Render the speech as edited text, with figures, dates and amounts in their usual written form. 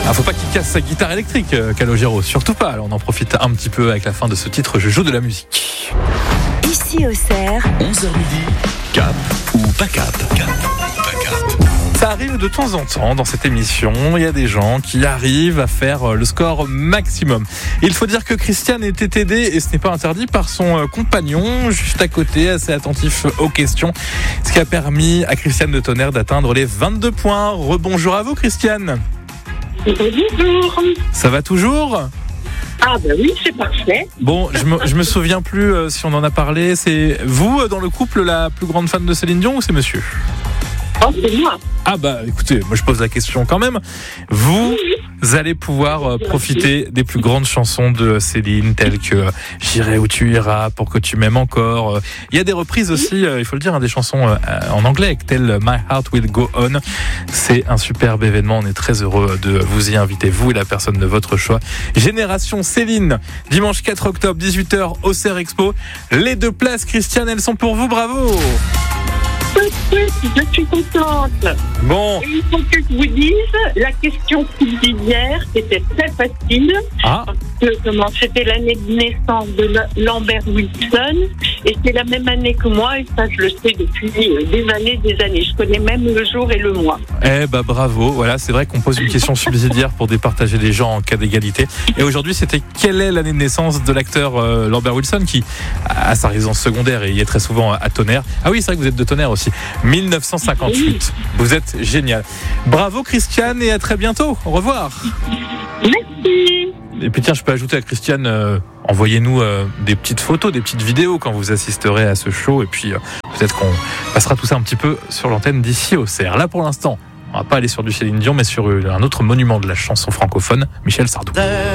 Ah, faut pas qu'il casse sa guitare électrique, Calogero, surtout pas. Alors on en profite un petit peu avec la fin de ce titre, je joue de la musique. Ici Auxerre, 11h midi, cap ou pas cap? Ça arrive de temps en temps dans cette émission, il y a des gens qui arrivent à faire le score maximum. Il faut dire que Christiane était aidée, et ce n'est pas interdit, par son compagnon, juste à côté, assez attentif aux questions, ce qui a permis à Christiane de Tonnerre d'atteindre les 22 points. Rebonjour à vous, Christiane. Bonjour. Ça va toujours ? Ah ben oui, c'est parfait. Bon, je me souviens plus si on en a parlé. C'est vous, dans le couple, la plus grande fan de Céline Dion, ou c'est monsieur ? Oh, c'est moi. Ah bah écoutez, moi je pose la question quand même. Vous allez pouvoir profiter des plus grandes chansons de Céline, telles que J'irai où tu iras, Pour que tu m'aimes encore. Il y a des reprises aussi, il faut le dire, des chansons en anglais, telles My Heart Will Go On. C'est un superbe événement, on est très heureux de vous y inviter, vous et la personne de votre choix. Génération Céline, dimanche 4 octobre, 18h, Auxerre Expo. Les 2 places, Christiane, elles sont pour vous, bravo! Je suis contente. Bon. Et il faut que je vous dise, la question subsidiaire, c'était très facile. Ah. C'était l'année de naissance de Lambert Wilson. Et c'est la même année que moi. Et ça, je le sais depuis des années. Je connais même le jour et le mois. Eh bah bravo. Voilà, c'est vrai qu'on pose une question subsidiaire pour départager les gens en cas d'égalité. Et aujourd'hui, c'était quelle est l'année de naissance de l'acteur Lambert Wilson, qui a sa résidence secondaire et y est très souvent à Tonnerre. Ah oui, c'est vrai que vous êtes de Tonnerre aussi. 1958. Vous êtes génial. Bravo Christiane, et à très bientôt. Au revoir. Merci. Et puis tiens, je peux ajouter à Christiane, envoyez-nous des petites photos, des petites vidéos quand vous assisterez à ce show. Et puis peut-être qu'on passera tout ça un petit peu sur l'antenne d'Ici Auxerre. Là pour l'instant, on va pas aller sur du Céline Dion, mais sur un autre monument de la chanson francophone, Michel Sardou.